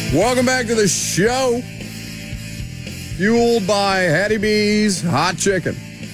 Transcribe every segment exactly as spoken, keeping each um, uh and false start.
Welcome back to the show. Fueled by Hattie B's Hot Chicken.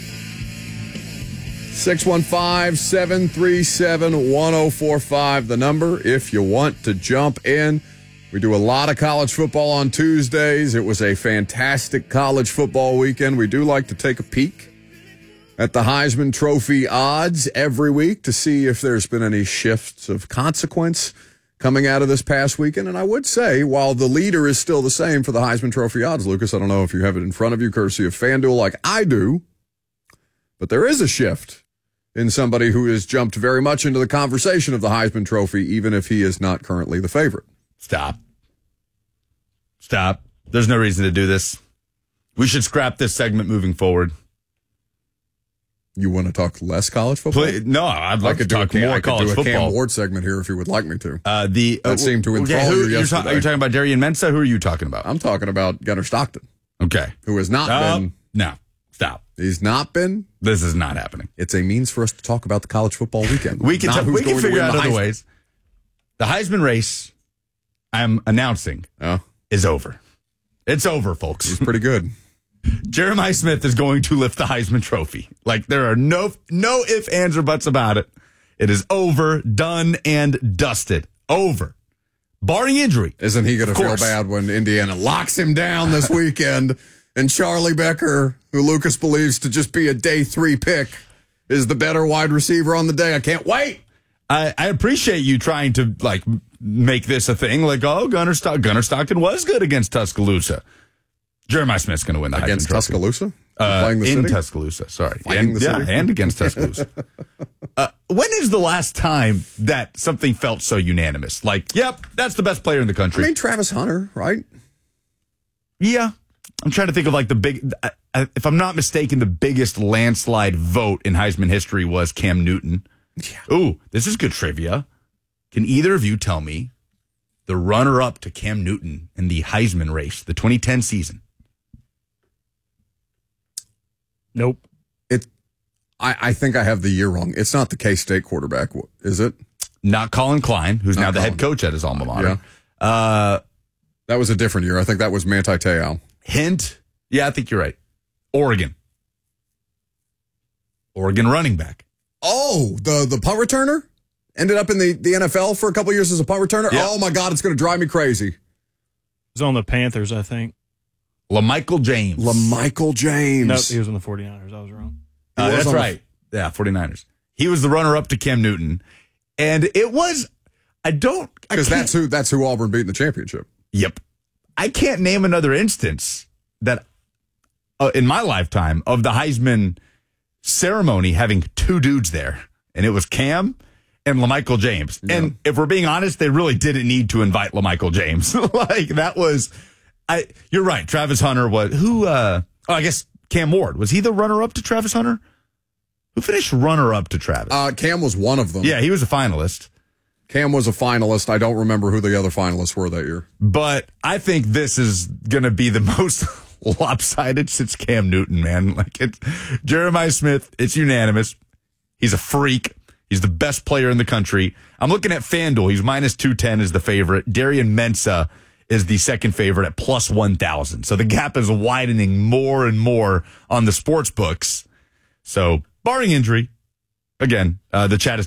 six one five, seven three seven, one oh four five, the number if you want to jump in. We do a lot of college football on Tuesdays. It was a fantastic college football weekend. We do like to take a peek at the Heisman Trophy odds every week to see if there's been any shifts of consequence coming out of this past weekend. And I would say, while the leader is still the same for the Heisman Trophy odds, Lucas, I don't know if you have it in front of you, courtesy of FanDuel like I do, but there is a shift in somebody who has jumped very much into the conversation of the Heisman Trophy, even if he is not currently the favorite. Stop. Stop. There's no reason to do this. We should scrap this segment moving forward. You want to talk less college football? Please, no, I'd like to talk Cam, more I could college do a football. Cam Ward segment here if you would like me to. Uh, the, that uh, seemed to enthrall okay, who, you you're yesterday. ta- are you talking about Darian Mensah? Who are you talking about? I'm talking about Gunnar Stockton. Okay. Who has not uh, been. No, stop. He's not been. This is not happening. It's a means for us to talk about the college football weekend. we can, t- we can figure out other Heisman. ways. The Heisman race, I'm announcing, oh. is over. It's over, folks. He's pretty good. Jeremiah Smith is going to lift the Heisman Trophy. Like, there are no no ifs, ands, or buts about it. It is over, done, and dusted. Over. Barring injury. Isn't he going to feel bad when Indiana locks him down this weekend and Charlie Becker, who Lucas believes to just be a day three pick, is the better wide receiver on the day? I can't wait. I, I appreciate you trying to, like, make this a thing. Like, oh, Gunnar, Stock- Gunnar Stockton was good against Tuscaloosa. Jeremiah Smith's going to win the against Heisman Trophy. Tuscaloosa? Uh, playing the in city? Tuscaloosa, sorry. Fighting And, the yeah, city? and against Tuscaloosa. uh, when is the last time that something felt so unanimous? Like, yep, that's the best player in the country. I mean, Travis Hunter, right? Yeah. I'm trying to think of, like, the big, uh, if I'm not mistaken, the biggest landslide vote in Heisman history was Cam Newton. Yeah. Ooh, this is good trivia. Can either of you tell me the runner-up to Cam Newton in the Heisman race, the twenty ten season? Nope. It. I, I think I have the year wrong. It's not the K-State quarterback, is it? Not Colin Klein, who's Not now the Colin. head coach at his alma mater. Yeah. Uh, that was a different year. I think that was Manti Te'o. hint. Yeah, I think you're right. Oregon. Oregon running back. Oh, the, the punt returner? Ended up in the, the N F L for a couple years as a punt returner? Yeah. Oh, my God, it's going to drive me crazy. He's on the Panthers, I think. LaMichael James. LaMichael James. No, he was on the 49ers. I was wrong. Uh, was that's on the- right. Yeah, 49ers. He was the runner-up to Cam Newton. And it was, I don't. I Because can't- that's who, that's who Auburn beat in the championship. Yep. I can't name another instance that, uh, in my lifetime, of the Heisman ceremony having two dudes there. And it was Cam and LaMichael James. Yeah. And if we're being honest, they really didn't need to invite LaMichael James. Like, that was, I. You're right. Travis Hunter was, who, uh, oh, I guess Cam Ward. Was he the runner-up to Travis Hunter? Who finished runner-up to Travis? Uh, Cam was one of them. Yeah, he was a finalist. Cam was a finalist. I don't remember who the other finalists were that year. But I think this is going to be the most lopsided since Cam Newton, man. Like, it's Jeremiah Smith, it's unanimous. He's a freak. He's the best player in the country. I'm looking at FanDuel. He's minus two ten is the favorite. Darian Mensah is the second favorite at plus one thousand. So the gap is widening more and more on the sports books. So, barring injury, again, uh, the chat is